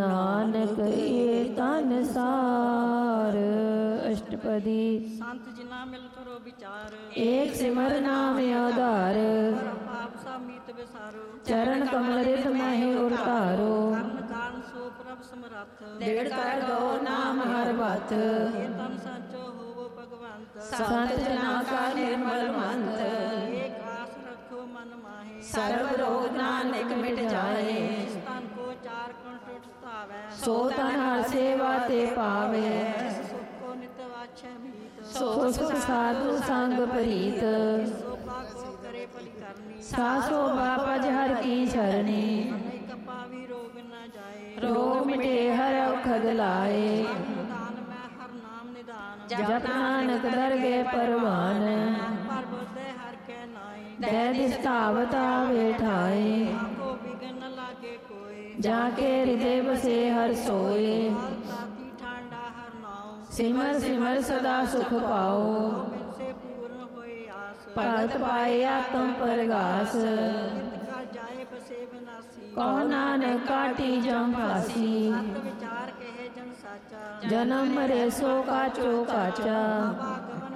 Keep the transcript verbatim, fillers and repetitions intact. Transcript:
ਨਾਨਕ ਇਹ ਤਨ ਸਾਰ। ਅਸ਼ਟਪਦੀ। ਸੰਤ ਜਿਨਾ ਮਿਲ ਕਰੋ ਵਿਚਾਰ, ਏਕ ਸਿਮਰ ਨਾਮ ਆਧਾਰ। ਆਪ ਸਾ ਮੀਤ ਵਿਸਾਰੋ, ਚਰਨ ਕਮਲ ਰਿਤ ਮਹਿ ਉਰ ਧਾਰੋ। ਕਰਨ ਕਾਰਨ ਸੋ ਪ੍ਰਭ ਸਮਰੱਥ, ਦੇੜ ਕਰ ਗੋ ਨਾਮ ਹਰ ਬਤ। ਇਹ ਤਨ ਸਾਚੋ ਹੋਵੋ ਭਗਵੰਤ, ਸੰਤ ਜਨਾ ਕਾ ਨਿਰਮਲ ਮੰਤ। ਏਕ ਆਸ ਰੱਖੋ ਮਨ ਮਾਹੇ, ਸਰਬ ਰੋਗ ਨਾਨਕ ਮਿਟ ਜਾਏ। ਜਿਸ ਤਨ ਕੋ ਚਾਰ ਕਣ ਟੁੱਟ ਧਾਵੈ, ਸੋ ਤਨ ਹਰ ਸੇਵਾ ਤੇ ਪਾਵੇ। ਜਿਸ ਸੁਖ ਕੋ ਨਿਤ ਵਾਛੈ ਮੀਤ, ਸੋ ਸੁਖ ਸਾਧੂ ਸੰਗ ਪ੍ਰੀਤ। ਸੋਭਾ ਕੋ ਕਰੇ ਭਲੀ ਕਰਨੀ, ਸਾ ਸੋਭਾ ਪਜ ਹਰ ਕੀ ਚਰਨੀ। ਅਨੇਕ ਪਾਵੀ ਰੋਗ ਨ ਜਾਏ, ਰੋਗ ਮਿਟੇ ਹਰ ਔਖਦ ਲਾਏ। ਨਿਦਾਨ ਮੈਂ ਹਰ ਨਾਮ ਨਿਦਾਨ, ਜਪ ਨਾਨਕ ਦਰਗੇ ਪਰਵਾਨ। ਪਰ ਬੁੱਧੇ ਹਰ ਕੇ ਨਾਏ, ਦੈ ਦਿਸ ਧਾਵਤ ਆਵੇ ਠਾਏ। ਆਪੋ ਬਿਗਨ ਨ ਲਾਗੇ ਕੋਏ, ਜਾ ਕੇ ਹਿਰਦੇ ਬਸੇ ਹਰ ਸੋਏ। ਹਾਲ ਤਾਤੀ ਠਾਂਡਾ ਹਰ ਨਾਉ, ਸਿਮਰ ਸਿਮਰ ਸਦਾ ਸੁਖ ਪਾਓ। ਬਿਨ ਸੇ ਪੂਰਨ ਹੋਏ ਆਸ, ਭਗਤ ਪਾਏ ਆਤਮ ਪਰਗਾਸ। ਨਿਤ ਕਾ ਜਾਏ ਬਸੇ ਬਿਨਾਸੀ, ਕਉ ਨਾਨਕ ਕਾਟੀ ਜਮ ਫਾਸੀ। ਸਤ ਵਿਚਾਰ ਕਹੇ ਜਨ ਸਾਚਾ, ਜਨਮ ਮਰੇ ਸੋ ਕਾਚੋ ਕਾਚਾ। ਭਾਗ